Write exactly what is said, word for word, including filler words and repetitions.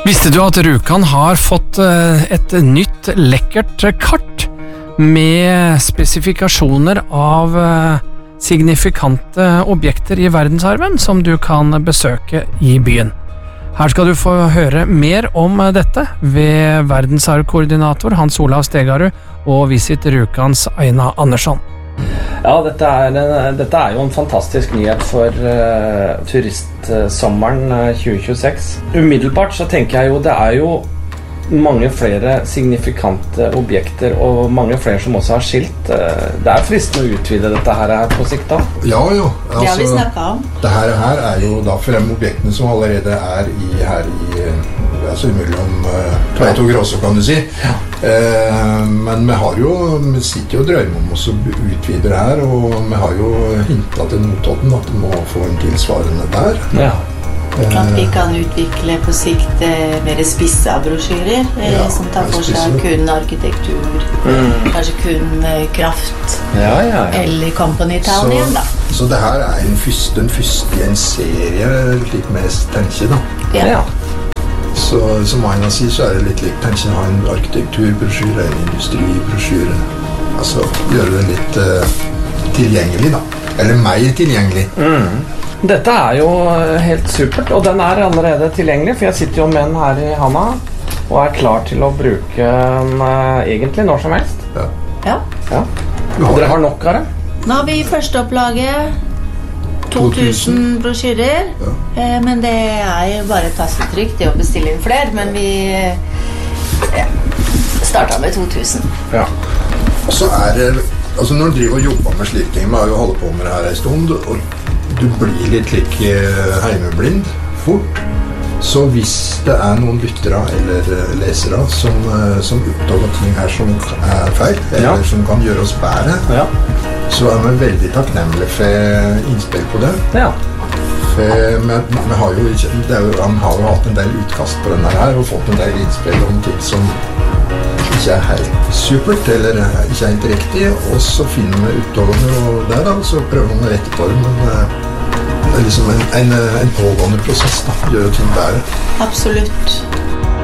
Visste du at Rjukan har fått et nytt lekkert kart med spesifikasjoner av signifikante objekter i verdensarven som du kan besøke i byen? Her skal du få høre mer om dette ved verdensarvkoordinator Hans Olav Stegarud og Visit Rjukans Aina Andersson. Ja, dette er, dette er jo en fantastisk nyhet for uh, turistsommeren uh, tjue tjueseks. Umiddelbart så tenker jeg jo det er jo mange flere signifikante objekter og mange flere som også har skilt. Uh, det er fristende å utvide dette her på sikt da. Ja, jo. Altså, det har vi snakket om. Det her, her er jo da frem objektene som allerede er i, her i altså mellom uh, Tveit og Gråså, kan du si. Ja. Eh, men vi har jo, vi sitter jo og drømmer om oss å utvide det her, og vi har jo hintet til Notodden at vi må få en tilsvarende der. Ja. At vi kan utvikle på sikt eh, mer spisse brosjyrer eh, ja, som tar for seg kun arkitektur, mm. kanskje kun eh, kraft, ja, ja, ja. eller Company Town igjen da. Så det her er en første, en første i en serie, litt mer tenke da. Ja. Ja. Så som Aina sier, så er det litt likt tenke å ha en arkitekturbrosjyre, en industribrosjyre. Altså gjøre det litt uh, tilgjengelig da, eller mer tilgjengelig. Mm. Dette er jo helt supert, og den er allerede tilgjengelig, for jeg sitter jo med den her i handa, og er klar til å bruke den uh, egentlig når som helst. Ja. Ja. Ja. Og dere har nok av det? Nå har vi første opplaget, to tusen brosjyrer, ja. eh, men det er jo bare et tastetrykk til å bestille inn flere, men vi ja, startet med to tusen. Ja. Og så er det, altså når du driver og jobber med slike ting, vi har jo holdt på med det her en stund, og du blir litt like heimeblind fort, så hvis det er noen lyttere eller lesere som, som oppdager ting her som er feil, eller ja. Som kan gjøre oss bedre, ja. Så er vi veldig takknemlige for innspill på det. Ja. For vi, vi har jo ikke, det er jo, han har jo hatt en del utkast på denne her, og fått en del innspill om ting som ikke er helt supert, eller ikke er helt riktig, og så finner vi utover og det da, så prøver vi å rette på det, men det er liksom en, en, en pågående prosess da, gjør ting bedre. Absolutt.